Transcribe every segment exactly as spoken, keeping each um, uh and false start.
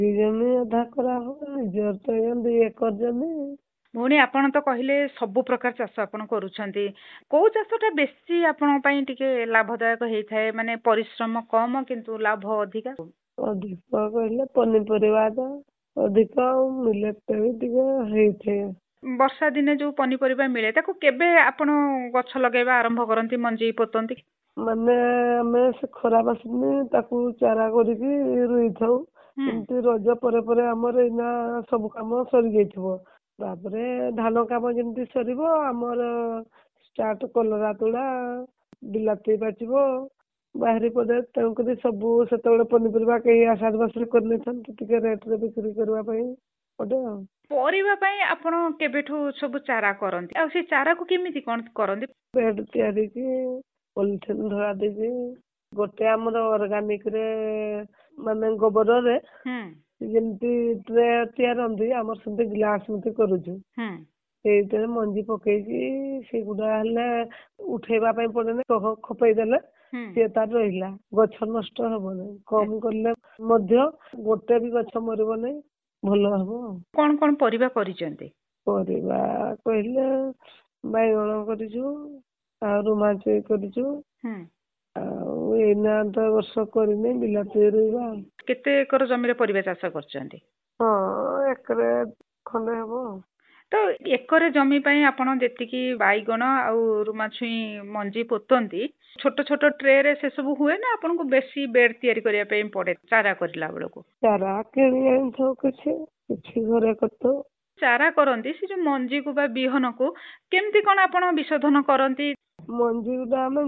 ଦି ଜମି ଅଧା କରାହବ ନିଜର ତ ଆଜ୍ଞା ଦି ଏକର ଜମି। ଭଉଣୀ ଆପଣ ତ କହିଲେ ସବୁ ପ୍ରକାର ଚାଷ ଆପଣ କରୁଛନ୍ତି, କୋଉ ଚାଷଟା ବେଶୀ ଆପଣଙ୍କ ପାଇଁ ଟିକେ ଲାଭଦାୟକ ହେଇଥାଏ, ମାନେ ପରିଶ୍ରମ କମ କିନ୍ତୁ ଲାଭ ଅଧିକା? ଅଧିକ କହିଲେ ପନିପରିବାଟା ଅଧିକ ଆଉ ମିଲେଟ୍ଟା ବି ଟିକେ ହେଇଥାଏ। ବର୍ଷା ଦିନେ ଯୋଉ ପନିପରିବା ମିଳେ ତାକୁ କେବେ ଆପଣ ଗଛ ଲଗେଇବା ଆରମ୍ଭ କରନ୍ତି, ମଞ୍ଜି ପୋତନ୍ତି? ମାନେ ଆମେ ସେ ଖରା ମାସରେ ତାକୁ ଚାରା କରିକି ରୋଇଥାଉ। ହୁଁ ଏମିତି ରଜ ପରେ ପରେ ଆମର ଏଇନା ସବୁ କାମ ସରିଯାଇଥିବ। ତାପରେ ଧାନ କାମ ଯେମିତି ସରିବ ଆମର ଷ୍ଟାର୍ଟ କଲରା ତୁଳା, ବିଲାତି ପାଚିବ, ବାହାରି ପଡେ। ତେଣୁକରି ସବୁ ସେତେବେଳେ ପନିପରିବା କେହି ଆଷାଢ଼ ମାସରେ କରିନଥାନ୍ତି, ଟିକେ ରେଟରେ ବିକ୍ରି କରିବା ପାଇଁ ପଡେ ଆଉ। ପରିବା ପାଇଁ ଆପଣ କେବେଠୁ ସବୁ ଚାରା କରନ୍ତି, ଆଉ ସେ ଚାରାକୁ କେମିତି କଣ କରନ୍ତି? ବେଡ୍ ତିଆରିକି ପଲିଥିନ୍ ଧଳା ଦେଇକି ଗୋଟେ ଆମର ଅର୍ଗାନିକରେ ମାନେ ଗୋବରରେ ହୁଁ ଯେମିତି ଟ୍ରେ ତିଆରନ୍ତି ଆମର ସେମିତି ଗ୍ଲାସ ଏମିତି କରୁଛୁ। ହୁଁ ସେଇଥିରେ ମଞ୍ଜି ପକେଇକି ସେଗୁଡା ହେଲେ ଉଠେଇବା ପାଇଁ ପଡେନି, ଖପେଇ ଦେଲେ ହୁଁ ସିଏ ତାର ରହିଲା, ଗଛ ନଷ୍ଟ ହବନି। କମ କଲେ ମଧ୍ୟ ଗୋଟେ ବି ଗଛ ମରିବନି, ଭଲ ହବ। କଣ କଣ ପରିବା କରିଛନ୍ତି? ପରିବା କହିଲେ ବାଇଗଣ କରିଛୁ, ଆଉ ରୁମା ଛୁଇଁ କରିଛୁ, ହୁଁ ଆଉ ଏଇନା ତ ଏ ବର୍ଷ କରିନି, ବିଲାତି ରୋଇବା। କେତେ ଏକର ଜମିରେ ପରିବା ଚାଷ କରିଛନ୍ତି? ହଁ ଏକରେ ଖଣ୍ଡେ ହବ। ତ ଏକରେ ଜମି ପାଇଁ ଆପଣ ଯେତିକି ବାଇଗଣ ଆଉ ରୁମାଛୁଇଁ ମଞ୍ଜି ପୋତନ୍ତି, ଛୋଟ ଛୋଟ ଟ୍ରେ ରେ ସେ ସବୁ ହୁଏ ନା ଆପଣଙ୍କୁ ବେଶୀ ବେଡ୍ ତିଆରି କରିବା ପାଇଁ ପଡେ ଚାରା କରିଲା ବେଳକୁ? ଚାରା କିଣି ଆଣିଥାଉ, କିଛି କିଛି ଘରେ କରିଥାଉ। ଚାରା କରନ୍ତି ସେ ଯୋଉ ମଞ୍ଜିକୁ ବା ବିହନକୁ କେମିତି କଣ ଆପଣ ବିଶୋଧନ କରନ୍ତି? ମଞ୍ଜି ଗୁଡା ଆମେ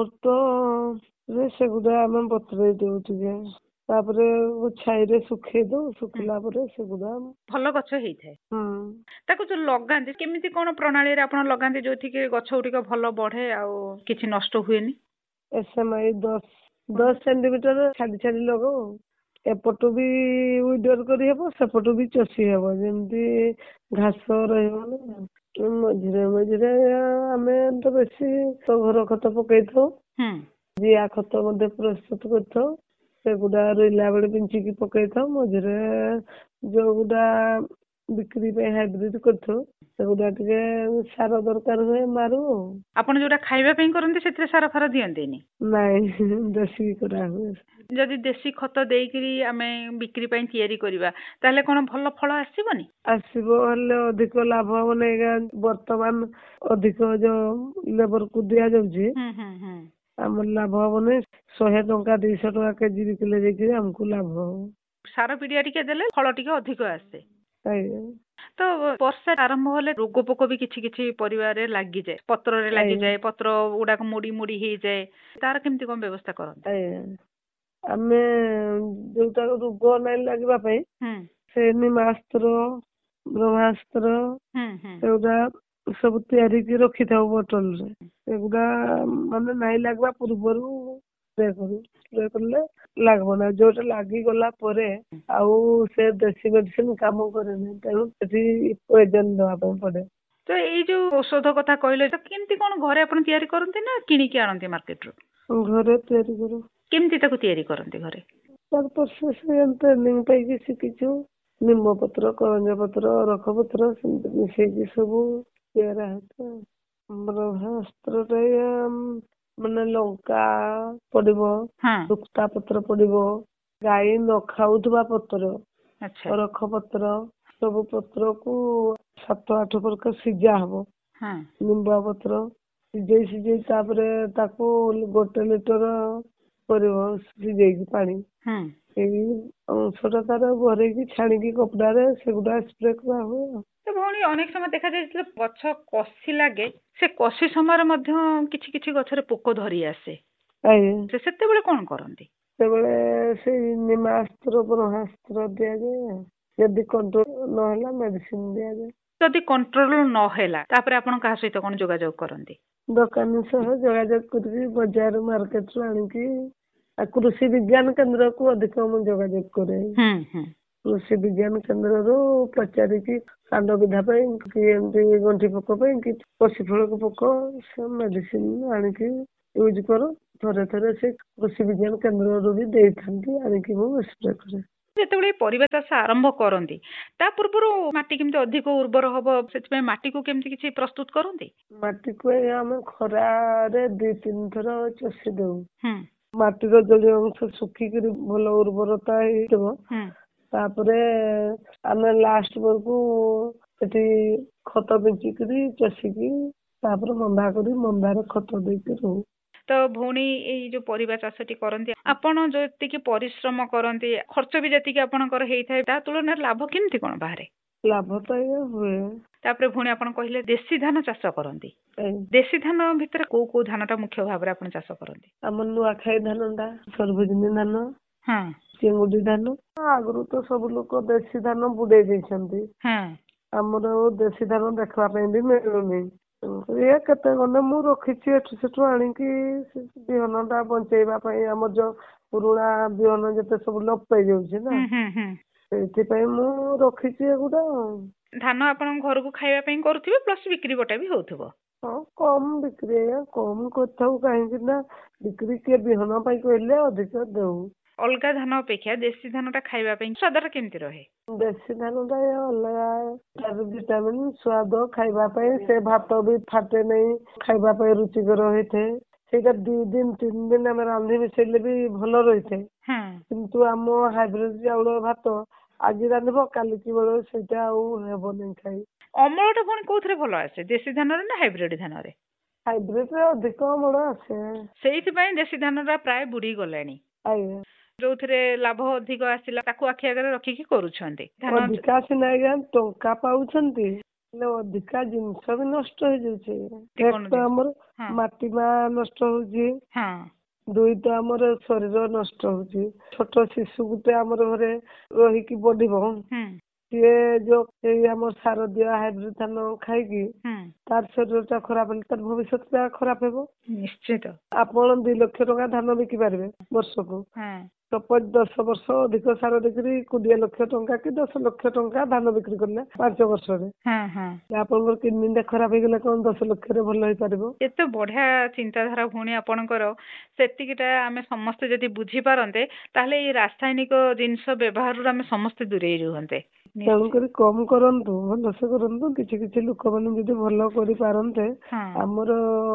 ଜୀବାମୃତ ସେଗୁଡା ଆମେ ବତୁରେଇ ଦଉ ଟିକେ, ତାପରେ ଛାଇରେ ଶୁଖେଇ ଦଉ, ଶୁଖିଲା ପରେ ସେଗୁଡା ଭଲ ଗଛ ହେଇଥାଏ। ହୁଁ ତାକୁ ଯୋଉ ଲଗାନ୍ତି କେମିତି କଣ ପ୍ରଣାଳୀରେ ଆପଣ ଲଗାନ୍ତି ଯୋଉଠିକି ଗଛ ଗୁଡିକ ଭଲ ବଢେ ଆଉ କିଛି ନଷ୍ଟ ହୁଏନି? ଏସମାଇ ଦଶ ଦଶ ସେଣ୍ଟିମିଟର ଛାଡି ଛାଡି ଲଗାଉ। ଏପଟୁ ବି ୱିଡର କରିହବ, ସେପଟୁ ବି ଚଷି ହବ, ଯେମିତି ଘାସ ରହିବନି। ମଝିରେ ମଝିରେ ଆମେ ତ ବେଶୀ ଘର ଖତ ପକେଇଥାଉ। ହୁଁ ଜିଆ ଖତ ମଧ୍ୟ ପ୍ରସ୍ତୁତ କରିଥାଉ। ସେଗୁଡା ରୋଇଲା ବେଳେ ବିଞ୍ଚିକି ପକେଇଥାଉ। ମଝିରେ ଯୋଉଗୁଡା ବିକ୍ରି ପାଇଁ ହାଇବ୍ରିଡ କରିଥାଉ, ସେଗୁଡା ଟିକେ ସାର ଦରକାର ହୁଏ ମାରୁ ଆଉ। ଆପଣ ଯୋଉଟା ଖାଇବା ପାଇଁ କରନ୍ତି ସେଥିରେ ସାର ଫାର ଦିଅନ୍ତିନି? ନାଇଁ ଦେଶୀ କରା ହୁଏ। ଯଦି ଦେଶୀ ଖତ ଦେଇକରି ଆମେ ବିକ୍ରି ପାଇଁ ତିଆରି କରିବା, ତାହେଲେ କଣ ଭଲ ଫଳ ଆସିବନି? ଆସିବ, ହେଲେ ଅଧିକ ଲାଭ ହବ ନାଇଁ। ବର୍ତ୍ତମାନ ଅଧିକ ଯୋଉ ଲେବର କୁ ଦିଆଯାଉଛି, ହୁଁ ହୁଁ ହୁଁ ଆମର ଲାଭ ହବନି। ଶହେ ଟଙ୍କା ଦିଶହ ଟଙ୍କା କେଜି ବିକିଲେ ଯାଇକି ଆମକୁ ଲାଭ ହବ। ସାର ପିଡିଆ ଟିକେ ଦେଲେ ଫଳ ଟିକେ ଅଧିକ ଆସେ। ଆଜ୍ଞା ତ ବର୍ଷା ଆରମ୍ଭ ହେଲେ ରୋଗ ପୋକ ବି କିଛି କିଛି ପରିବାରରେ ଲାଗିଯାଏ, ପତ୍ରରେ ଆଜ୍ଞା ଲାଗିଯାଏ, ପତ୍ର ଗୁଡାକ ମୋଡି ମୋଡି ହେଇଯାଏ, ତାର କେମିତି କଣ ବ୍ୟବସ୍ଥା କରନ୍ତି? ଆଜ୍ଞା ଆମେ ଯୋଉଟା ରୋଗ ନାଇଁ ଲାଗିବା ପାଇଁ ହୁଁ ସେ ନିମାସ୍ତ୍ର, ବ୍ରହ୍ମାସ୍ତ୍ର ହୁଁ ହୁଁ ସେଗୁଡା ସବୁ ତିଆରିକି ରଖିଥାଉ ବୋଟଲରେ। ସେଗୁଡା ମାନେ ନାଇଁ ଲାଗିବା ପୂର୍ବରୁ ସ୍ପ୍ରେ କରୁ। ସ୍ପ୍ରେ କଲେ ଲାଗିବ ନାହିଁ, ଯୋଉଟା ଲାଗିଗଲା ପରେ ଆଉ ସେ ଦେଶୀ ମେଡିସିନ କାମ କରେନି, ତେଣୁ ସେଠି ପଏଜନ ଦବା ପାଇଁ ପଡେ। ତ ଏଇ ଯୋଉ ଔଷଧ କଥା କହିଲେ, ତ କେମିତି କଣ ଘରେ ଆପଣ ତିଆରି କରନ୍ତି ନା କିଣିକି ଆଣନ୍ତି ମାର୍କେଟ ରୁ? ଘରେ ତିଆରି କରୁ। କେମିତି ତାକୁ ତିଆରି କରନ୍ତି ଘରେ? ତାର ପ୍ରୋସେସ ଟ୍ରେନିଂ ପାଇକି ଶିଖିଛୁ। ନିମ୍ବ ପତ୍ର, କରଞ୍ଜ ପତ୍ର, ଅରଖ ପତ୍ର ସେମିତି ମିଶେଇକି ସବୁ ତିଆରି ହେଇଥାଏ। ବ୍ରହ୍ମାସ୍ତ୍ର ମାନେ ଲଙ୍କା ପଡିବ, ହଁ ଶୁକ୍ତା ପତ୍ର ପଡିବ, ଗାଈ ନ ଖାଉଥିବା ପତ୍ର, ଆଚ୍ଛା ଅରଖ ପତ୍ର, ସବୁ ପତ୍ରକୁ ସାତ ଆଠ ପ୍ରକାର ସିଝା ହବ। ହଁ ନିମ୍ବ ପତ୍ର ସିଝେଇ ସିଝେଇ ତାପରେ ତାକୁ ଗୋଟେ ଲିଟର କରିବ ସିଝେଇକି ପାଣି। ହୁଁ ଏଇ ଅଂଶଟା ତାର ଭରେଇକି ଛାଣିକି କପଡାରେ ସେଗୁଡା ସ୍ପ୍ରେ କରା ହୁଏ ଆଉ। ତ ଭଉଣୀ ଅନେକ ସମୟ ଦେଖାଯାଏ ଯେତେବେଳେ ଗଛ କଷି ଲାଗେ, ସେ କଷି ସମୟରେ ମଧ୍ୟ କିଛି କିଛି ଗଛରେ ପୋକ ଧରି ଆସେ, ଆଜ୍ଞା ସେ ସେତେବେଳେ କଣ କରନ୍ତି? ସେତେବେଳେ ସେଇ ନିମାସ୍ତ୍ର, ବ୍ରହ୍ମାସ୍ତ୍ର ଦିଆଯାଏ ଆଉ। ଯଦି କଣ୍ଟ୍ରୋଲ ନହେଲା ମେଡିସିନ ଦିଆଯାଏ। ଯଦି କଣ୍ଟ୍ରୋଲ ନହେଲା, ତାପରେ ଆପଣ କାହା ସହିତ କଣ ଯୋଗାଯୋଗ କରନ୍ତି? ଦୋକାନୀ ସହ ଯୋଗାଯୋଗ କରିକି ବଜାର ମାର୍କେଟ ରୁ ଆଣିକି ଆଉ କୃଷି ବିଜ୍ଞାନ କେନ୍ଦ୍ରକୁ ଅଧିକ ମୁଁ ଯୋଗାଯୋଗ କରେ। ହୁଁ ହୁଁ କୃଷି ବିଜ୍ଞାନ କେନ୍ଦ୍ରରୁ ପଚାରିକି କାଣ୍ଡ ବିନ୍ଧା ପାଇଁ କି ଏମିତି ଗଣ୍ଠି ପୋକ ପାଇଁ କି ପଶି ଫଳକ ପୋକ ସବୁ ମେଡିସିନ ଆଣିକି ୟୁଜ କରୁ। ଥରେ ଥରେ ସେ କୃଷି ବିଜ୍ଞାନ କେନ୍ଦ୍ରରୁ ବି ଦେଇଥାନ୍ତି, ଆଣିକି ମୁଁ ସ୍ପ୍ରେ କରେ। ଯେତେବେଳେ ପରିବା ଚାଷ ଆରମ୍ଭ କରନ୍ତି ତା ପୂର୍ବରୁ ମାଟି କେମିତି ଅଧିକ ଉର୍ବର ହବ ସେଥିପାଇଁ ମାଟିକୁ କେମିତି କିଛି ପ୍ରସ୍ତୁତ କରନ୍ତି? ମାଟିକୁ ଏଇ ଆମେ ଖରାରେ ଦି ତିନି ଥର ଚଷି ଦଉ। ହୁଁ ମାଟିର ଜଳୀୟ ଅଂଶ ଶୁଖିକିରି ଭଲ ଉର୍ବରତା ହେଇଥିବ। ହୁଁ ତାପରେ ଆମେ ଲାଷ୍ଟ ବେଳକୁ ସେଠି ଖତ ବିଞ୍ଚିକିରି ଚଷିକି ତାପରେ ମନ୍ଦା କରି ମନ୍ଦାରେ ଖତ ଦେଇକି ରହୁ। ତ ଭଉଣୀ ଏଇ ଯୋଉ ପରିବା ଚାଷଟି କରନ୍ତି ଆପଣ ଯେତିକି ପରିଶ୍ରମ କରନ୍ତି ଖର୍ଚ୍ଚ ବି ଯେତିକି ଆପଣଙ୍କର ହେଇଥାଏ ତା ତୁଳନାରେ ଲାଭ କେମିତି କଣ ବାହାରେ? ଲାଭ ତ ଏଇଆ ହୁଏ। ତାପରେ ଭଉଣୀ ଆପଣ କହିଲେ ଦେଶୀ ଧାନ ଚାଷ କରନ୍ତି। ଏଇ ଦେଶୀ ଧାନ ଭିତରେ କୋଉ କୋଉ ଧାନ ଟା ମୁଖ୍ୟ ଭାବରେ ଆପଣ ଚାଷ କରନ୍ତି? ଆମ ନୂଆଖାଇ ଧାନଟା, ସର୍ବଜନୀ ଧାନ, ହଁ ଚିଙ୍ଗୁଡି ଧାନ। ଆଗରୁ ତ ସବୁ ଲୋକ ଦେଶୀ ଧାନ ବୁଡେଇ ଦେଇଛନ୍ତି। ହଁ ଆମର ଦେଶୀ ଧାନ ଦେଖିବା ପାଇଁ ବି ମିଳୁନି। ଏ କେତେ ଗଣ୍ଡେ ମୁଁ ରଖିଛି ଏଠୁ ସେଠୁ ଆଣିକି ବିହନ ଟା ବଞ୍ଚେଇବା ପାଇଁ। ଆମର ଯୋଉ ପୁରୁଣା ବିହନ ଯେତେ ସବୁ ଲୋପ ପାଇଯାଉଛି ନା ହୁଁ ହୁଁ ହୁଁ ସେଇଥିପାଇଁ ମୁଁ ରଖିଛି ଏଗୁଟା। ଧାନ ଆପଣଙ୍କ ଘରକୁ ଖାଇବା ପାଇଁ କରୁଥିବେ ପ୍ଲସ ବିକ୍ରି ବଟା ବି ହଉଥିବ। ହଁ କମ ବିକ୍ରି ଆଜ୍ଞା କମ କରିଥାଉ କାହିଁକି ନା ବିକ୍ରି କିଏ ବିହନ ପାଇଁ କହିଲେ ଅଧିକ ଦଉ। ଅଲଗା ଧାନ ଅପେକ୍ଷା ଦେଶୀ ଧାନ ଟା ଖାଇବା ପାଇଁ ସ୍ୱାଦ ଟା କେମିତି ରହେ? ଦେଶୀ ଧାନ ଟା ଅଲଗା ତାର ଭିଟାମିନ ସ୍ୱାଦ ଖାଇବା ପାଇଁ ସେ ଭାତ ବି ଫାଟେ ନାହିଁ ଖାଇବା ପାଇଁ ରୁଚିକର ହେଇଥାଏ। ସେଇଟା ଦି ଦିନ ତିନି ଦିନ ଆମେ ରାନ୍ଧି ମିଶେଇଲେ ବି ଭଲ ରହିଥାଏ। ହଁ କିନ୍ତୁ ଆମ ହାଇବ୍ରିଡ ଚାଉଳ ଭାତ ଆଜି ରାନ୍ଧିବ କାଲିକି ବେଳ ସେଇଟା ଆଉ ହେବନି ଖାଇ। ଅମଳ ଟା ପୁଣି କୋଉଥିରେ ଭଲ ଆସେ ଦେଶୀ ଧାନରେ ନା ହାଇବ୍ରିଡ ଧାନରେ? ହାଇବ୍ରିଡ ରେ ଅଧିକ ଅମଳ ଆସେ। ସେଇଥିପାଇଁ ଦେଶୀ ଧାନ ଟା ପ୍ରାୟ ବୁଡି ଗଲାଣି। ଆଜ୍ଞା ଯୋଉଥିରେ ଲାଭ ଅଧିକ ଆସିଲା ତାକୁ ଆଖି ଆଗରେ ରଖିକି କରୁଛନ୍ତି। ଧାନ ଅଧିକା ସିନା ଆଜ୍ଞା ଟଙ୍କା ପାଉଛନ୍ତି ହେଲେ ଅଧିକା ଜିନିଷ ବି ନଷ୍ଟ ହେଇଯାଉଛି। କଣ ଏକ ତ ଜିନିଷ? ଆମର ହଁ ମାଟି ମା ନଷ୍ଟ ହଉଛି। ହଁ ଦୁଇ ତ ଆମର ଶରୀର ନଷ୍ଟ ହଉଛି। ଛୋଟ ଶିଶୁ ଗୋଟେ ଆମର ଘରେ ରହିକି ବଢିବ ହୁଁ ସିଏ ଯୋଉ ଏଇ ଆମର ସାର ଦିଆ ହାଇବ୍ରିଡ ଧାନ ଖାଇକି ହୁଁ ତାର ଶରୀର ଟା ଖରାପ ହେଲେ ତାର ଭବିଷ୍ୟତ ଟା ଖରାପ ହେବ। ନିଶ୍ଚିତ। ଆପଣ ଦି ଲକ୍ଷ ଟଙ୍କା ଧାନ ବିକି ପାରିବେ ବର୍ଷକୁ। ହଁ ସପୋଜ ଦଶ ବର୍ଷ ଅଧିକ ସାର ଦେଇକିରି କୋଡିଏ ଲକ୍ଷ ଟଙ୍କା କି ଦଶ ଲକ୍ଷ ଟଙ୍କା ଧାନ ବିକ୍ରି କଲେ ପାଞ୍ଚ ବର୍ଷରେ ହଁ ହଁ ଆପଣଙ୍କର କିଡନୀ ଟା ଖରାପ ହେଇଗଲେ କଣ ଦଶ ଲକ୍ଷରେ ଭଲ ହେଇପାରିବ? ଏତେ ବଢିଆ ଚିନ୍ତାଧାରା ଭଉଣୀ ଆପଣଙ୍କର। ସେତିକିଟା ଆମେ ସମସ୍ତେ ଯଦି ବୁଝିପାରନ୍ତେ ତାହେଲେ ଏଇ ରାସାୟନିକ ଜିନିଷ ବ୍ୟବହାରରୁ ଆମେ ସମସ୍ତେ ଦୂରେଇ ରୁହନ୍ତେ। ତେଣୁକରି କମ କରନ୍ତୁ ଭଲସେ କରନ୍ତୁ କିଛି କିଛି ଲୋକମାନେ ଯଦି ଭଲ କରିପାରନ୍ତେ ହଁ ଆମର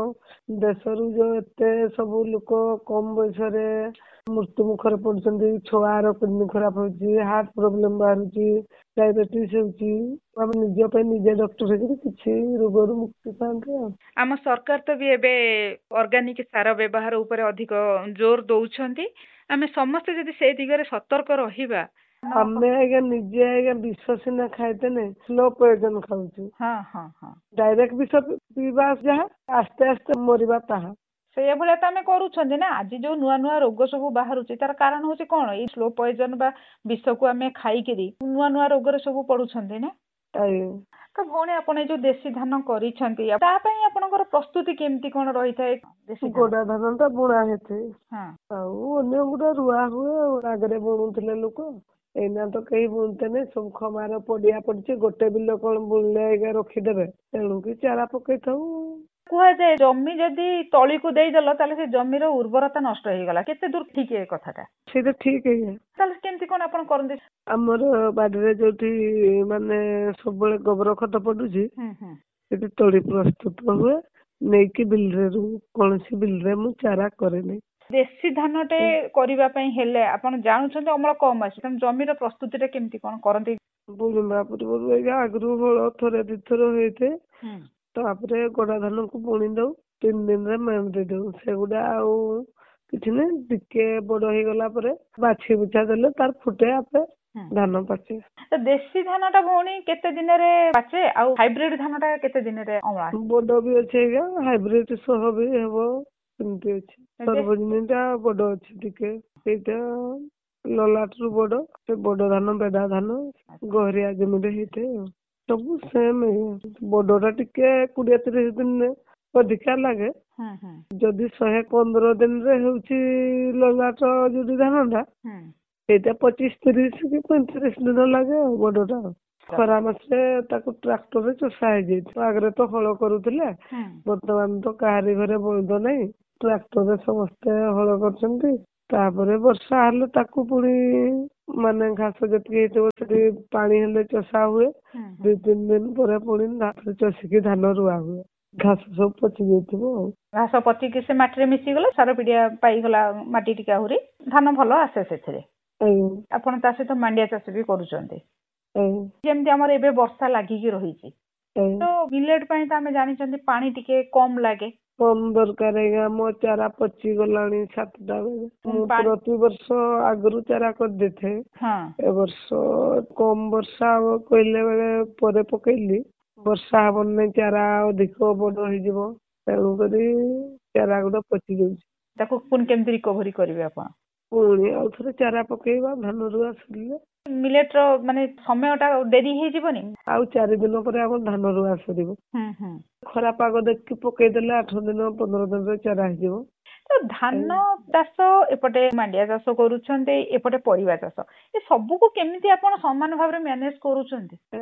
ଦେଶରୁ ଯୋଉ ଏତେ ସବୁ ଲୋକ କମ ବୟସରେ ମୃତ୍ୟୁ ମୁଖରେ ପଡୁଛନ୍ତି ଛୁଆର କିଡନୀ ଖରାପ ହଉଛି ହାର୍ଟ ପ୍ରୋବ୍ଲେମ ବାହାରୁଛି ଡାଇବେଟିସ ହେଉଛି ଆମେ ନିଜ ପାଇଁ ନିଜେ ଡକ୍ଟର ହେଇକରି କିଛି ରୋଗରୁ ମୁକ୍ତି ପାଆନ୍ତେ ଆଉ। ଆମ ସରକାର ତ ବି ଏବେ ଅର୍ଗାନିକ ସାର ବ୍ୟବହାର ଉପରେ ଅଧିକ ଜୋର ଦଉଛନ୍ତି। ଆମେ ସମସ୍ତେ ଯଦି ସେଇ ଦିଗରେ ସତର୍କ ରହିବା। ଆମେ ଆଜ୍ଞା ନିଜେ ଆଜ୍ଞା ବିଷ ସିନା ଖାଇଦେଲେ ସ୍ଲୋ ପଏଜନ ଖାଉଛୁ। ହଁ ହଁ ହଁ ଡାଇରେକ୍ଟ ବିଷ ପିଇବା ଯାହା ଆସ୍ତେ ଆସ୍ତେ ମରିବା ତାହା। ସେଇଆ ଭଳିଆ ତ ଆମେ କରୁଛନ୍ତି ନା ଆଜି ଯୋଉ ନୂଆ ନୂଆ ରୋଗ ସବୁ ବାହାରୁଛି ତାର କାରଣ ହଉଛି କଣ ଏଇ ସ୍ଲୋ ପଏଜନ ବା ବିଷକୁ ଆମେ ଖାଇକିରି ନୂଆ ନୂଆ ରୋଗରେ ସବୁ ପଡୁଛନ୍ତି ନା। ଆଜ୍ଞା ତ ଭଉଣୀ ଆପଣ ଏଇ ଯୋଉ ଦେଶୀ ଧାନ କରିଛନ୍ତି ତା ପାଇଁ ଆପଣଙ୍କର ପ୍ରସ୍ତୁତି କେମିତି କଣ ରହିଥାଏ? ଦେଶୀ ଧାନ ଗୋଡା ଧାନ ଟା ବୁଣା ହେଇଥାଏ। ହଁ ଆଉ ଅନ୍ୟ ଗୋଟେ ରୁଆ ହୁଏ ଆଉ ଆଗରେ ବୁଣୁଥିଲେ ଲୋକ। ଏଇନା ତ କେହି ବୁଣୁତେନି ସବୁ ଖମାର ପଡିଆ ପଡିଛି ଗୋଟେ ବିଲ କଣ ବୁଣିଲେ ଆଜ୍ଞା ରଖିଦେବେ। ତେଣୁକି ଚାରା ପକେଇଥାଉ। କୁହାଯାଏ ଜମି ଯଦି ତଳିକୁ ଦେଇଦେଲ ତାହେଲେ ସେ ଜମିର ଉର୍ବରତା ନଷ୍ଟ ହେଇଗଲା କେତେ ଦୂର ଠିକ ଏ କଥାଟା? ସେଇଟା ଠିକ ଆଜ୍ଞା। ତାହେଲେ କେମିତି କଣ ଆପଣ କରନ୍ତି? ଆମର ବାଡିରେ ଯୋଉଠି ମାନେ ସବୁବେଳେ ଗୋବର ଖତ ପଡୁଛି ହୁଁ ହୁଁ ସେଠି ତଳି ପ୍ରସ୍ତୁତ ହୁଏ ନେଇକି ବିଲରେ ରୁ କୌଣସି ବିଲରେ ମୁଁ ଚାରା କରେନି। ଦେଶୀ ଧାନଟେ କରିବା ପାଇଁ ହେଲେ ଆପଣ ଜାଣୁଛନ୍ତି ଅମଳ କମ ଆସେ ତେଣୁ ଜମିର ପ୍ରସ୍ତୁତି ଟା କେମିତି କଣ କରନ୍ତି? ବୁଣିବା ପୂର୍ବରୁ ଆଜ୍ଞା ଆଗରୁ ହଳ ଥରେ ଦିଥର ହେଇଥାଏ। ହୁଁ ତାପରେ ଗଡା ଧାନକୁ ବୁଣି ଦଉ ତିନି ଦିନରେ ମାଣ୍ଡି ଦେଇଦଉ ସେଗୁଡା ଆଉ କିଛି ନାହିଁ ଟିକେ ବଡ ହେଇଗଲା ପରେ ବାଛି ବୁଛା ଦେଲେ ତାର ଫୁଟେ ଆପେ ଧାନ ପାଚେ। ତ ଦେଶୀ ଧାନ ଟା ଭଉଣୀ କେତେ ଦିନରେ ପାଚେ ଆଉ ହାଇବ୍ରିଡ ଧାନ ଟା କେତେ ଦିନରେ ଅମଳ ଆସେ? ବଡ ବି ଅଛି ଆଜ୍ଞା ହାଇବ୍ରିଡ ସହ ବି ହେବ ସେମିତି ଅଛି। ସର୍ବଜନୀନ ଟା ବଡ ଅଛି ଟିକେ ସେଇଟା ଲଲାଟ ରୁ ବଡ ସେ ବଡ ଧାନ ବେଡା ଧାନ ଗହରିଆ ଜମିରେ ହେଇଥାଏ ଆଉ। ସବୁ ସେମ ବଡ ଟା ଟିକେ କୋଡିଏ ତିରିଶ ଦିନରେ ଅଧିକା ଲାଗେ। ହୁଁ ହୁଁ ଯଦି ଶହେ ପନ୍ଦର ଦିନରେ ହଉଛି ଲଲାଟ ଯଦି ଧାନ ଟା ହୁଁ ସେଇଟା ପଚିଶ ତିରିଶ କି ପଇଁତିରିଶ ଦିନ ଲାଗେ ଆଉ ବଡଟା ଆଉ। ଖରା ମାସରେ ତାକୁ ଟ୍ରାକ୍ଟରରେ ଚଷା ହେଇଯାଇଥିବ ଆଗରେ ତ ହଳ କରୁଥିଲେ। ହୁଁ ବର୍ତ୍ତମାନ ତ କାହାରି ଘରେ ବଳଦ ନାହିଁ ଟ୍ରାକ୍ଟରରେ ସମସ୍ତେ ହଳ କରୁଛନ୍ତି। ତାପରେ ବର୍ଷା ହେଲେ ତାକୁ ପୁଣି ମାନେ ଘାସ ଯେତିକି ହେଇଥିବ ସେଠି ପାଣି ହେଲେ ଚଷା ହୁଏ। ଦୁଇ ତିନି ଦିନ ପରେ ପୁଣି ଧାନ ଚଷିକି ଧାନ ରୁଆ ହୁଏ। ଘାସ ସବୁ ପଚି ଯାଇଥିବ ଆଉ। ଘାସ ପଚିକି ସେ ମାଟିରେ ମିଶିଗଲା, ସାର ପିଡ଼ିଆ ପାଇଗଲା ମାଟି ଟିକେ, ଆହୁରି ଧାନ ଭଲ ଆସେ ସେଥିରେ। ଆଜ୍ଞା ଆପଣ ତା ସହିତ ମାଣ୍ଡିଆ ଚାଷ ବି କରୁଛନ୍ତି। ଆଜ୍ଞା ଯେମିତି ଆମର ଏବେ ବର୍ଷା ଲାଗିକି ରହିଛି, ଆଜ୍ଞା। ତ ମିଲେଟ୍ ପାଇଁ ତ ଆମେ ଜାଣିଛନ୍ତି ପାଣି ଟିକେ କମ ଲାଗେ। କମ ଦରକାର ଆଜ୍ଞା। ମୋ ଚାରା ପଚି ଗଲାଣି ସାତଟା ବେଳେ। ମୁଁ ପାଣି ପ୍ରତିବର୍ଷ ଆଗରୁ ଚାରା କରିଦେଇଥାଏ। ହଁ ଏ ବର୍ଷ କମ ବର୍ଷା ହବ କହିଲା ବେଳେ ପରେ ପକେଇଲି। ବର୍ଷା ହବନି ନାଇଁ, ଚାରା ଅଧିକ ବଡ ହେଇଯିବ। ତେଣୁକରି ଚାରା ଗୁଡା ପଚି ଯାଉଛି। ତାକୁ ପୁଣି କେମିତି ରିକଭରି କରିବେ ଆପଣ? ପୁଣି ଆଉ ଥରେ ଚାରା ପକେଇବା ଧାନ ରୁଆ ସରିଲେ। ମିଲେଟ୍ ର ମାନେ ସମୟ ଟା ଡେରି ହେଇଯିବନି? ଆଉ ଚାରି ଦିନ ପରେ ଆମର ଧାନ ରୁଆ ସରିବ। ହୁଁ ହୁଁ। ଖରା ପାଗ ଦେଖିକି ପକେଇଦେଲେ ଆଠ ଦିନ ପନ୍ଦର ଦିନରେ ଚାରା ହେଇଯିବ। ତ ଧାନ ଚାଷ ଏପଟେ ମାଣ୍ଡିଆ ଚାଷ କରୁଛନ୍ତି, ଏପଟେ ପରିବା ଚାଷ, ଏ ସବୁକୁ କେମିତି ଆପଣ ସମାନ ଭାବରେ ମ୍ୟାନେଜ କରୁଛନ୍ତି? ଏ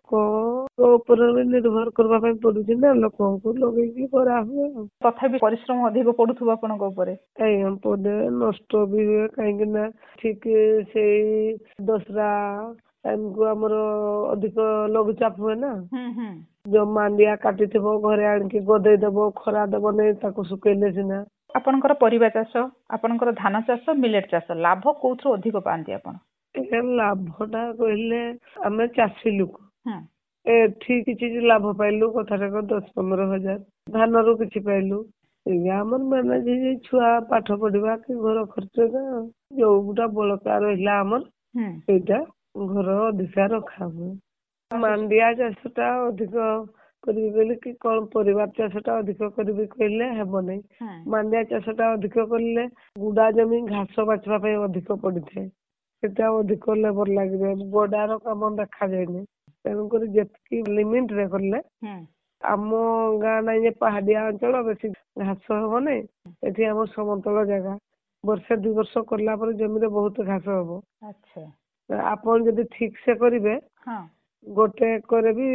ଲୋକଙ୍କ ଉପରେ ବି ନିର୍ଭର କରିବା ପାଇଁ ପଡୁଛି ନା, ଲୋକଙ୍କୁ ଲଗେଇକି କରାହୁଏ ଆଉ। ତଥାପି ପରିଶ୍ରମ ଅଧିକ ପଡୁଥିବ ଆପଣଙ୍କ ଉପରେ? ଆଜ୍ଞା ପଡେ, ନଷ୍ଟ ବି ହୁଏ। କାହିଁକି ନା ଠିକ ସେଇ ଦଶରା ଟାଇମକୁ ଆମର ଅଧିକ ଲଘୁଚାପ ହୁଏ ନା। ହୁଁ ହୁଁ। ଯୋଉ ମାଣ୍ଡିଆ କାଟିଥିବ ଘରେ ଆଣିକି ଗଦେଇ ଦବ, ଖରା ଦବନି, ତାକୁ ଶୁଖେଇଲେ ସିନା। ଆପଣଙ୍କର ପରିବା ଚାଷ, ଆପଣଙ୍କର ଧାନ ଚାଷ, ମିଲେଟ୍ ଚାଷ, ଲାଭ କୋଉଥିରୁ ଅଧିକ ପାଆନ୍ତି ଆପଣ? ଏ ଲାଭ ଟା କହିଲେ ଆମେ ଚାଷୀ ଲୋକ। ହୁଁ ଏଠି କିଛି ଲାଭ ପାଇଲୁ କଥାରେ ଦଶ ପନ୍ଦର ହଜାର ଧାନରୁ କିଛି ପାଇଲୁ। ଏଇଆ ଆମର ମ୍ୟାନେଜ ହେଇଯାଇ ଛୁଆ ପାଠ ପଢିବା କି ଘର ଖର୍ଚ୍ଚ, ଯୋଉଟା ବଳକା ରହିଲା ଆମର ହୁଁ ସେଇଟା ଘର ଅଧିକା ରଖା ହୁଏ। ମାଣ୍ଡିଆ ଚାଷ ଟା ଅଧିକ କରିବି ବୋଲି କି କଣ ପରିବାର ଚାଷ ଟା ଅଧିକ କରିବି କହିଲେ ହେବନାଇଁ। ହୁଁ ମାଣ୍ଡିଆ ଚାଷ ଟା ଅଧିକ କରିଲେ ଗୁଡା ଜମି ଘାସ ବାଛିବା ପାଇଁ ଅଧିକ ପଡିଥାଏ। ସେଟା ଅଧିକ ଲେବର ଲାଗିଯାଏ, ଗଡାର କାମ ଦେଖାଯାଏନି। ତେଣୁକରି ଯେତିକି ଲିମିଟ ରେ କଲେ ହୁଁ ଆମ ଗାଁ ନାଇଁ ଯେ ପାହାଡିଆ ଅଞ୍ଚଳ, ବେଶୀ ଘାସ ହବ ନାଇଁ। ଏଠି ଆମର ସମତଳ ଜାଗା, ବର୍ଷେ ଦି ବର୍ଷ କଲା ପରେ ଜମିରେ ବହୁତ ଘାସ ହବ। ଆଚ୍ଛା। ଆପଣ ଯଦି ଠିକ ସେ କରିବେ, ହଁ ଗୋଟେ ଏକରେ ବି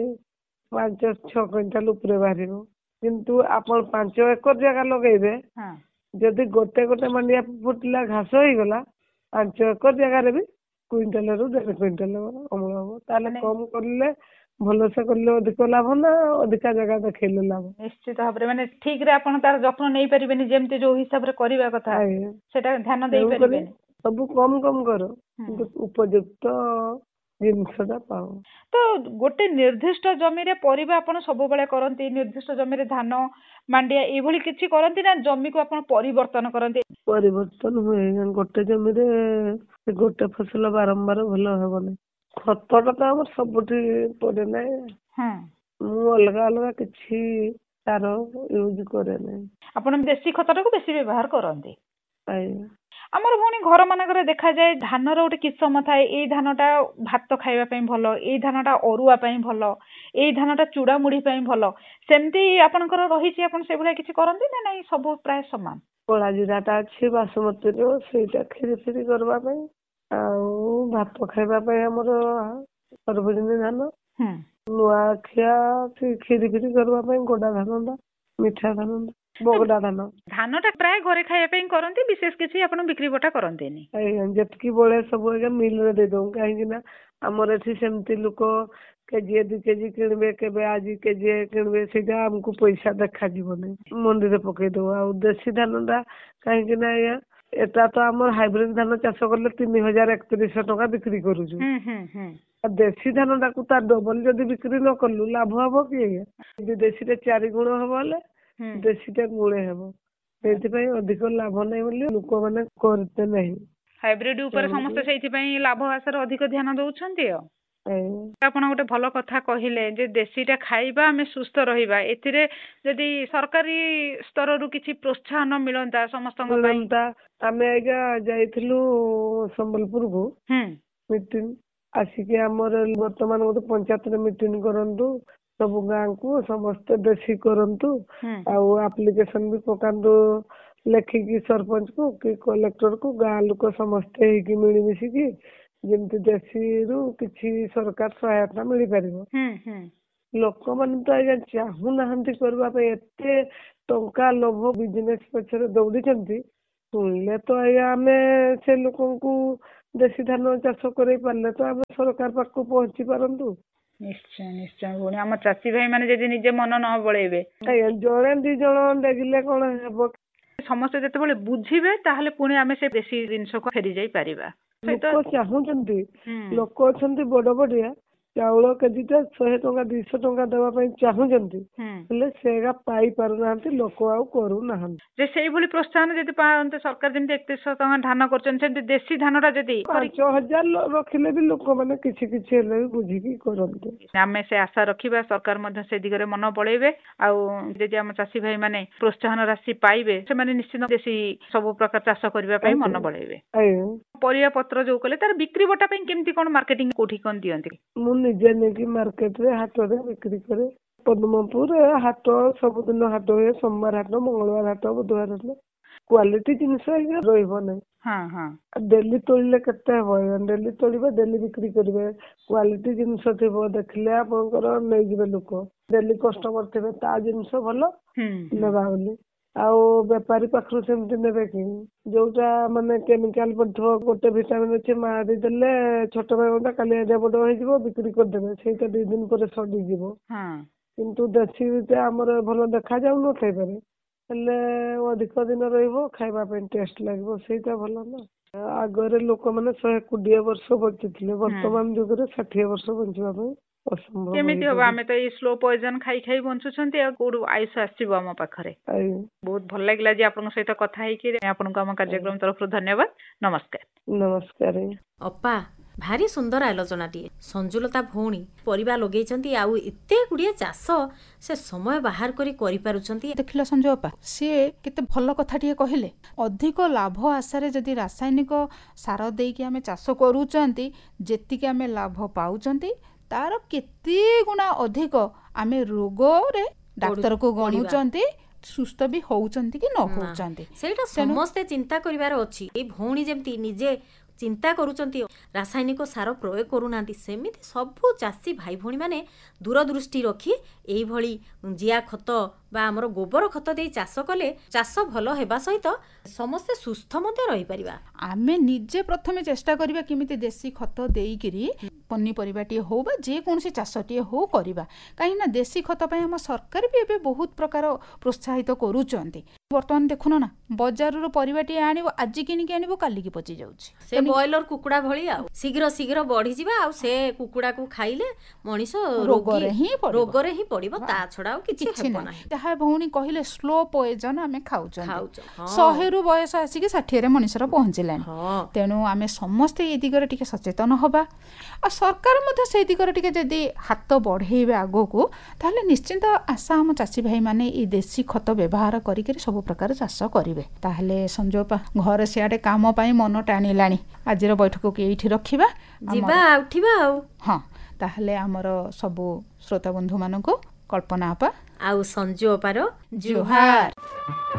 ପାଞ୍ଚ ଛଅ କୁଇଣ୍ଟାଲ ଉପରେ ବାହାରିବ। କିନ୍ତୁ ଆପଣ ପାଞ୍ଚ ଏକର ଜାଗା ଲଗେଇବେ, ହଁ ଯଦି ଗୋଟେ ଗୋଟେ ମାଣ୍ଡିଆ ଫୁଟିଲା ଘାସ ହେଇଗଲା, ପାଞ୍ଚ ଏକର ଜାଗାରେ ବି କୁଇଣ୍ଟାଲ ରୁ ଦେଢ କୁଇଣ୍ଟାଲ ଅମଳ ହବ। ତାହେଲେ ମାନେ କମ କରିଲେ ଭଲସେ କଲେ ଅଧିକ ଲାଭ ନା ଅଧିକା ଜାଗା ଦେଖେଇଲେ ଲାଭ? ନିଶ୍ଚିତ ଭାବରେ, ମାନେ ଠିକ ରେ ଆପଣ ତାର ଯତ୍ନ ନେଇ ପାରିବେନି, ଯେମିତି ଯୋଉ ହିସାବରେ କରିବା କଥା ଆଜ୍ଞା ସେଟା ଧ୍ୟାନ ଦେଇ ତେଣୁକରି ପାରିବେନି। ସବୁ କମ କମ କର, ହୁଁ କିନ୍ତୁ ଉପଯୁକ୍ତ ଜିନିଷ ଟା ପାଅ। ତ ଗୋଟେ ନିର୍ଦ୍ଦିଷ୍ଟ ଜମିରେ ପରିବା ଆପଣ ସବୁବେଳେ କରନ୍ତି, ନିର୍ଦ୍ଦିଷ୍ଟ ଜମିରେ ଧାନ ମାଣ୍ଡିଆ ଏଇଭଳି କିଛି କରନ୍ତି ନା, ଜମିକୁ ଆପଣ ପରିବର୍ତ୍ତନ କରନ୍ତି? ପରିବର୍ତ୍ତନ ହୁଏ, ଗୋଟେ ଜମିରେ ଗୋଟେ ଫସଲ ବାରମ୍ବାର ଭଲ ହବନି। ଖତ ଟା ତ ଆମର ସବୁଠି ପଡେ ନାହିଁ। ହଁ ମୁଁ ଅଲଗା ଅଲଗା କିଛି ସାର ୟୁଜ କରେ ନାହିଁ। ଆପଣ ଦେଶୀ ଖତଟାକୁ ବେଶୀ ବ୍ୟବହାର କରନ୍ତି? ଆଜ୍ଞା। ଆମର ପୁଣି ଘର ମାନଙ୍କରେ ଦେଖାଯାଏ, ଧାନର ଗୋଟେ କିସମ ଥାଏ, ଏଇ ଧାନ ଟା ଭାତ ଖାଇବା ପାଇଁ ଭଲ, ଏଇ ଧାନ ଟା ଅରୁଆ ପାଇଁ ଭଲ, ଏଇ ଧାନ ଟା ଚୁଡା ମୁଢି ପାଇଁ ଭଲ। ସେମିତି ଆପଣଙ୍କର ରହିଛି, ଆପଣ ସେଇଭଳିଆ କିଛି କରନ୍ତି ନା ନାଇଁ ସବୁ ପ୍ରାୟ ସମାନ? କଳା ଜିରା ଟା ଅଛି ବାସୁମତୀର, ସେଇଟା କ୍ଷୀରି ଫିରି କରିବା ପାଇଁ। ଆଉ ଭାତ ଖାଇବା ପାଇଁ ଆମର ସର୍ବଜନୀ ଧାନ। ହୁଁ ନୂଆଖିଆ କ୍ଷୀରି ଫିରି କରିବା ପାଇଁ ଗୋଡା ଧାନ ଟା, ମିଠା ଧାନ ଟା, ବଗଡା ଧାନ। ଧାନ ଟା ପ୍ରାୟ ଘରେ ଖାଇବା ପାଇଁ କରନ୍ତି, ବିଶେଷ କିଛି ଆପଣ ବିକ୍ରି ବଟା କରନ୍ତିନି? ଆଜ୍ଞା, ଯେତିକି ବଳେ ସବୁ ଆଜ୍ଞା ମିଲ ରେ ଦେଇଦଉ। କାହିଁକି ନା ଆମର ଏଠି ସେମିତି ଲୋକ କେଜିଏ ଦି କେଜି କିଣିବେ, କେବେ ଆଜି କେଜିଏ କିଣିବେ, ସେଇଟା ଆମକୁ ପଇସା ଦେଖାଯିବନି। ମଣ୍ଡିରେ ପକେଇଦବୁ। ଆଉ ଦେଶୀ ଧାନ ଟା କାହିଁକି ନା ଆଜ୍ଞା, ଏଟା ତ ଆମର ହାଇବ୍ରିଡ ଧାନ ଚାଷ କଲେ ତିନି ହଜାର ଏକତିରିଶଶହ ଟଙ୍କା ବିକ୍ରି କରୁଛୁ। ହୁଁ ହୁଁ ହୁଁ ଆଉ ଦେଶୀ ଧାନ ଟାକୁ ତାର ଡବଲ ଯଦି ବିକ୍ରି ନ କଲୁ ଲାଭ ହବ କି ଆଜ୍ଞା? ଯଦି ଦେଶୀରେ ଚାରି ଗୁଣ ହବ ହେଲେ ହୁଁ ଦେଶୀଟା ଗୁଣେ ହେବ। ସେଇଥିପାଇଁ ଅଧିକ ଲାଭ ନାହିଁ ବୋଲି ଲୋକମାନେ କରତେ ନାହିଁ। ହାଇବ୍ରିଡ ଉପରେ ତେଣୁକୁ ସମସ୍ତେ ସେଇଥିପାଇଁ ଲାଭ ଆଶାରେ ଅଧିକ ଧ୍ୟାନ ଦଉଛନ୍ତି ଆଉ। ଆଜ୍ଞା। ଆପଣ ଗୋଟେ ଭଲ କଥା କହିଲେ ଯେ ଦେଶୀଟା ଖାଇବା ଆମେ ସୁସ୍ଥ ରହିବା। ଏଥିରେ ଯଦି ସରକାରୀ ସ୍ତରରୁ କିଛି ପ୍ରୋତ୍ସାହନ ମିଳନ୍ତା ସମସ୍ତଙ୍କ ପାଇଁ। ମିଳନ୍ତା। ଆମେ ଆଜ୍ଞା ଯାଇଥିଲୁ ସମ୍ବଲପୁରକୁ ହୁଁ ମିଟିଂ, ଆସିକି ଆମର ବର୍ତ୍ତମାନ ଗୋଟେ ପଞ୍ଚାୟତରେ ମିଟିଂ କରନ୍ତୁ। ସବୁ ଗାଁକୁ ସମସ୍ତେ ଦେଶୀ କରନ୍ତୁ। ହୁଁ ଆଉ ଆପ୍ଲିକେସନ ବି ପକାନ୍ତୁ ଲେଖିକି ସରପଞ୍ଚ କୁ କି କଲେକ୍ଟର କୁ, ଗାଁ ଲୋକ ସମସ୍ତେ ହେଇକି ମିଳିମିଶିକି ଯେମିତି ଦେଶୀରୁ କିଛି ସରକାର ସହାୟତା ମିଳିପାରିବ। ହୁଁ ହୁଁ ଲୋକମାନେ ତ ଆଜ୍ଞା ଚାହୁଁନାହାନ୍ତି କରିବା ପାଇଁ। ଏତେ ଟଙ୍କା ଲୋଭ ବିଜନେସ ପଛରେ ଦୌଡିଛନ୍ତି। ଶୁଣିଲେ ତ ଆଜ୍ଞା ଆମେ ସେ ଲୋକଙ୍କୁ ଦେଶୀ ଧାନ ଚାଷ କରେଇ ପାରିଲେ ତ ଆମେ ସରକାର ପାଖକୁ ପହଞ୍ଚି ପାରନ୍ତୁ। ନିଶ୍ଚୟ ନିଶ୍ଚୟ ଭଉଣୀ, ଆମ ଚାଷୀ ଭାଇ ମାନେ ଯଦି ନିଜେ ମନ ନ ବଳେଇବେ, ଆଜ୍ଞା ଜଣେ ଦି ଜଣ ଡାକିଲେ କଣ ହେବ? ସମସ୍ତେ ଯେତେବେଳେ ବୁଝିବେ ତାହେଲେ ପୁଣି ଆମେ ସେ ଦେଶୀ ଜିନିଷକୁ ଫେରି ଯାଇ ପାରିବା। ଲୋକ ଚାହୁଁଛନ୍ତି, ଲୋକ ଅଛନ୍ତି ବଡ ବଡିଆ ଚାଉଳ କେଜିଟା ଶହେ ଟଙ୍କା ଦୁଇଶହ ଟଙ୍କା ଦେବା ପାଇଁ ଚାହୁଁଛନ୍ତି, ହେଲେ ସେଟା ପାଇ ପାରୁନାହାନ୍ତି, ଲୋକ ଆଉ କରୁନାହାନ୍ତି। ଯେ ସେଇଭଳି ପ୍ରୋତ୍ସାହନ ଯଦି ପାଆନ୍ତେ ସରକାର, ଯେମିତି ଏକତିରିଶହ ଟଙ୍କା ଧାନ କରୁଛନ୍ତି, ସେମିତି ଦେଶୀ ଧାନ ଟା ଯଦି ପାଞ୍ଚ ହଜାର ରଖିଲେ ବି ଲୋକମାନେ କିଛି କିଛି ହେଲେ ବି ବୁଝିକି କରନ୍ତି। ଆମେ ସେ ଆଶା ରଖିବା, ସରକାର ମଧ୍ୟ ସେ ଦିଗରେ ମନ ବଳେଇବେ। ଆଉ ଯଦି ଆମ ଚାଷୀ ଭାଇ ମାନେ ପ୍ରୋତ୍ସାହନ ରାଶି ପାଇବେ, ସେମାନେ ନିଶ୍ଚିତ ଦେଶୀ ସବୁ ପ୍ରକାର ଚାଷ କରିବା ପାଇଁ ମନ ବଳେଇବେ। ପରିବା ପତ୍ର ଯୋଉ କଲେ ତାର ବିକ୍ରି ବଟା ପାଇଁ କେମିତି କଣ ମାର୍କେଟିଂ କୋଉଠି କଣ ଦିଅନ୍ତି? ମୁଁ ନିଜେ ନେଇକି ମାର୍କେଟରେ ହାଟରେ ବିକ୍ରି କରେ। ପଦ୍ମପୁର ହାଟ ସବୁଦିନ ହାଟ ହୁଏ, ସୋମବାର ହାଟ, ମଙ୍ଗଳବାର ହାଟ, ବୁଧବାର ହାଟ। କ୍ୱାଲିଟି ଜିନିଷ ଆଜ୍ଞା ରହିବ ନାହିଁ। ଡେଲି ତୋଳିଲେ କେତେ ହବ? ଡେଲି ତୋଳିବେ, ଡେଲି ବିକ୍ରି କରିବେ। କ୍ୱାଲିଟି ଜିନିଷ ଥିବ, ଦେଖିଲେ ଆପଣଙ୍କର ନେଇଯିବେ ଲୋକ। ଡେଲି କଷ୍ଟମର ଥିବେ, ତା ଜିନିଷ ଭଲ ନେବା ବୋଲି। ଆଉ ବେପାରୀ ପାଖରୁ ସେମିତି ନେବେ କି? ଯୋଉଟା ମାନେ କେମିକାଲ ପଡିଥିବ, ଗୋଟେ ଭିଟାମିନ ଅଛି ମାରିଦେଲେ ଛୋଟ ବେଗୁଟା କାଲି ଏଡେ ବଡ ହେଇଯିବ, ବିକ୍ରି କରିଦେବେ, ସେଇଟା ଦି ଦିନ ପରେ ସଡିଯିବ। କିନ୍ତୁ ଦେଶୀଟା ଆମର ଭଲ ଦେଖାଯାଉନଥାଇପାରେ, ହେଲେ ଅଧିକ ଦିନ ରହିବ, ଖାଇବା ପାଇଁ ଟେଷ୍ଟ ଲାଗିବ, ସେଇଟା ଭଲ ନା। ଆଗରେ ଲୋକମାନେ ଶହେ କୋଡିଏ ବର୍ଷ ବଞ୍ଚିଥିଲେ, ବର୍ତ୍ତମାନ ଯୁଗରେ ଷାଠିଏ ବର୍ଷ ବଞ୍ଚିବା ପାଇଁ ଅସମ୍ଭବ। କେମିତି ହବ? ଆମେ ତ ଏଇ ସ୍ଲୋ ପଏଜନ ଖାଇ ଖାଇ ବଞ୍ଚୁଛନ୍ତି, ଆଉ କୋଉଠୁ ଆୟୁଷ ଆସିବ ଆମ ପାଖରେ? ବହୁତ ଭଲ ଲାଗିଲା ଯେ ଆପଣଙ୍କ ସହିତ କଥା ହେଇକି। ଆପଣଙ୍କୁ ଆମ କାର୍ଯ୍ୟକ୍ରମ ତରଫରୁ ଧନ୍ୟବାଦ। ନମସ୍କାର। ନମସ୍କାର। ଅପା ଭାରି ସୁନ୍ଦର ଆଲୋଚନାଟିଏ। ସଞ୍ଜୁଲତା ଭଉଣୀ ପରିବା ଲଗେଇଛନ୍ତି, ଆଉ ଏତେ ଗୁଡ଼ିଏ ଚାଷ ସେ ସମୟ ବାହାର କରି କରିପାରୁଛନ୍ତି। ଦେଖିଲ ସଞ୍ଜୁ ଅପା, ସିଏ କେତେ ଭଲ କଥାଟିଏ କହିଲେ। ଅଧିକ ଲାଭ ଆଶାରେ ଯଦି ରାସାୟନିକ ସାର ଦେଇକି ଆମେ ଚାଷ କରୁଛନ୍ତି, ଯେତିକି ଆମେ ଲାଭ ପାଉଛନ୍ତି ତାର କେତେ ଗୁଣା ଅଧିକ ଆମେ ରୋଗରେ ଡାକ୍ତରକୁ ଗଣୁଛନ୍ତି, ସୁସ୍ଥ ବି ହଉଛନ୍ତି କି ନ ହଉଛନ୍ତି। ସେଇଟା ସମସ୍ତେ ଚିନ୍ତା କରିବାର ଅଛି। ଏଇ ଭଉଣୀ ଯେମିତି ନିଜେ ଚିନ୍ତା କରୁଛନ୍ତି, ରାସାୟନିକ ସାର ପ୍ରୟୋଗ କରୁନାହାନ୍ତି, ସେମିତି ସବୁ ଚାଷୀ ଭାଇ ଭଉଣୀ ମାନେ ଦୂରଦୃଷ୍ଟି ରଖି ଏଇଭଳି ଜିଆ ଖତ ବା ଆମର ଗୋବର ଖତ ଦେଇ ଚାଷ କଲେ ଚାଷ ଭଲ ହେବା ସହିତ ସମସ୍ତେ ସୁସ୍ଥ ମଧ୍ୟ ରହିପାରିବା। ଆମେ ନିଜେ ପ୍ରଥମେ ଚେଷ୍ଟା କରିବା କେମିତି ଦେଶୀ ଖତ ଦେଇକିରି ପନିପରିବାଟିଏ ହଉ ବା ଯେକୌଣସି ଚାଷଟିଏ ହଉ କରିବା। କାହିଁକିନା ଦେଶୀ ଖତ ପାଇଁ ଆମ ସରକାର ବି ଏବେ ବହୁତ ପ୍ରକାର ପ୍ରୋତ୍ସାହିତ କରୁଛନ୍ତି। ବର୍ତ୍ତମାନ ଦେଖୁନ ନା, ବଜାରରୁ ପରିବାଟିଏ ଆଣିବ, ଆଜି କିଣିକି ଆଣିବ, କାଲିକି ପଚି ଯାଉଛି। ସେ ବ୍ରଏଲର କୁକୁଡ଼ା ଭଳି ଆଉ ଶୀଘ୍ର ଶୀଘ୍ର ବଢିଯିବା, ଆଉ ସେ କୁକୁଡ଼ାକୁ ଖାଇଲେ ମଣିଷ ରୋଗରେ ହିଁ ରୋଗରେ ହିଁ ପଡିବ, ତା ଛଡା ଆଉ କିଛି ହେବ ନାହିଁ। ଯାହା ଭଉଣୀ କହିଲେ ସ୍ଲୋ ପଏଜନ ଆମେ ଖାଉଛନ୍ତି, ଶହେରୁ ବୟସ ଆସିକି ଷାଠିଏରେ ମଣିଷର ପହଞ୍ଚିଲାଣି। ତେଣୁ ଆମେ ସମସ୍ତେ ଏଇ ଦିଗରେ ଟିକେ ସଚେତନ ହବା, ଆଉ ସରକାର ମଧ୍ୟ ସେଇ ଦିଗରେ ଟିକେ ଯଦି ହାତ ବଢେଇବେ ଆଗକୁ, ତାହେଲେ ନିଶ୍ଚିନ୍ତ ଆଶା ଆମ ଚାଷୀ ଭାଇ ମାନେ ଏଇ ଦେଶୀ ଖତ ବ୍ୟବହାର କରିକି ସବୁ ପ୍ରକାର ଚାଷ କରିବେ। ତାହେଲେ ସଞ୍ଜୋପା, ଘରେ ସିଆଡେ କାମ ପାଇଁ ମନ ଟାଣିଲାଣି, ଆଜିର ବୈଠକକୁ ଏଇଠି ରଖିବା, ଯିବା ଉଠିବା ଆଉ। ହଁ, ତାହେଲେ ଆମର ସବୁ ଶ୍ରୋତା ବନ୍ଧୁ ମାନଙ୍କୁ କଳ୍ପନା ଅପା ଆଉ ସଞ୍ଜୁ ଅପାର ଜୁହାର।